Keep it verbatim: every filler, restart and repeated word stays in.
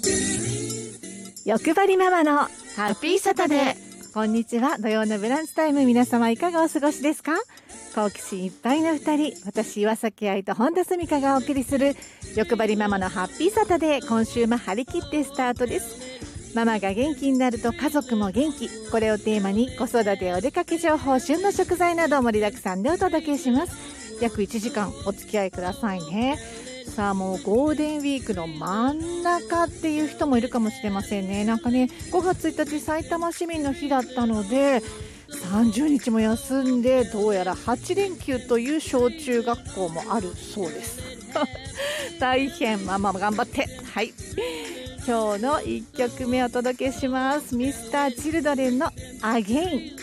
欲張りママのハッピーサタデー。こんにちは。土曜のブランチタイム、皆様いかがお過ごしですか？好奇心いっぱいの二人、私岩崎愛と本田澄香がお送りする欲張りママのハッピーサタデー。今週も張り切ってスタートです。ママが元気になると家族も元気、これをテーマに子育て、お出かけ情報、旬の食材など盛りだくさんでお届けします。約いちじかんお付き合いくださいね。さあ、もうゴールデンウィークの真ん中っていう人もいるかもしれませんね。なんかね、ごがつついたち埼玉市民の日だったのでさんじゅうにちも休んで、どうやらはちれんきゅうという小中学校もあるそうです大変、ママ頑張って。はい、今日のいっきょくめお届けします。ミスターチルドレンのアゲイン。